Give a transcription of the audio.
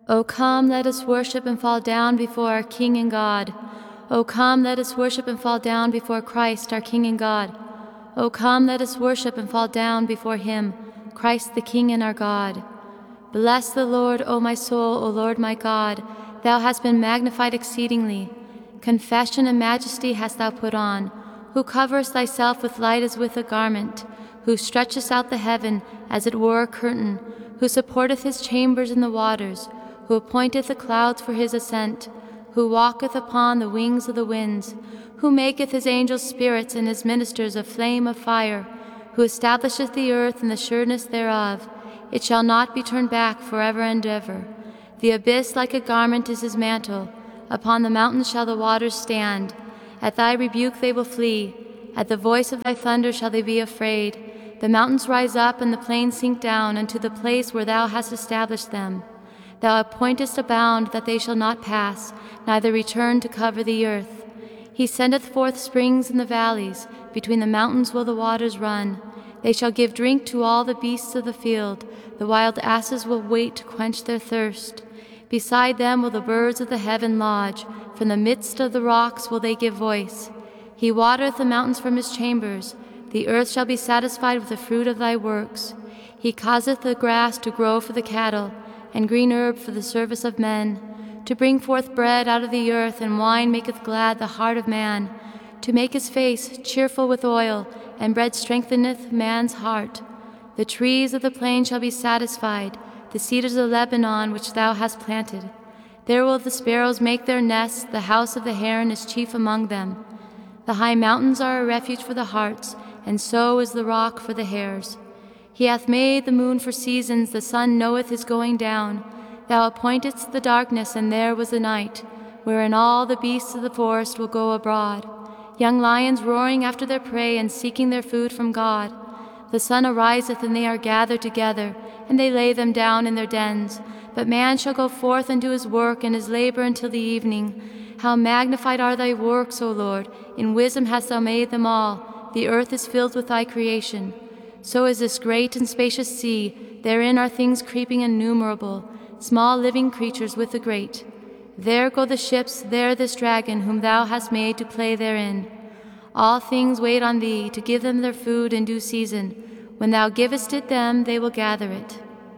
O come, let us worship and fall down before our King and God. O come, let us worship and fall down before Christ, our King and God. O come, let us worship and fall down before him, Christ the King and our God. Bless the Lord, O my soul, O Lord my God. Thou hast been magnified exceedingly. Confession and majesty hast thou put on, who coverest thyself with light as with a garment, who stretchest out the heaven as it were a curtain, who supporteth his chambers in the waters, who appointeth the clouds for his ascent, who walketh upon the wings of the winds, who maketh his angels spirits and his ministers a flame of fire, who establisheth the earth in the sureness thereof. It shall not be turned back forever and ever. The abyss like a garment is his mantle. Upon the mountains shall the waters stand. At thy rebuke they will flee. At the voice of thy thunder shall they be afraid. The mountains rise up and the plains sink down unto the place where thou hast established them. Thou appointest a bound that they shall not pass, neither return to cover the earth. He sendeth forth springs in the valleys. Between the mountains will the waters run. They shall give drink to all the beasts of the field. The wild asses will wait to quench their thirst. Beside them will the birds of the heaven lodge. From the midst of the rocks will they give voice. He watereth the mountains from his chambers. The earth shall be satisfied with the fruit of thy works. He causeth the grass to grow for the cattle, and green herb for the service of men, to bring forth bread out of the earth, and wine maketh glad the heart of man, to make his face cheerful with oil, and bread strengtheneth man's heart. The trees of the plain shall be satisfied, the cedars of Lebanon which thou hast planted. There will the sparrows make their nests, the house of the heron is chief among them. The high mountains are a refuge for the harts, and so is the rock for the hares. He hath made the moon for seasons, the sun knoweth his going down. Thou appointedst the darkness, and there was the night, wherein all the beasts of the forest will go abroad, young lions roaring after their prey and seeking their food from God. The sun ariseth, and they are gathered together, and they lay them down in their dens. But man shall go forth and do his work and his labor until the evening. How magnified are thy works, O Lord! In wisdom hast thou made them all. The earth is filled with thy creation. So is this great and spacious sea. Therein are things creeping innumerable, small living creatures with the great. There go the ships, there this dragon, whom thou hast made to play therein. All things wait on thee, to give them their food in due season. When thou givest it them, they will gather it.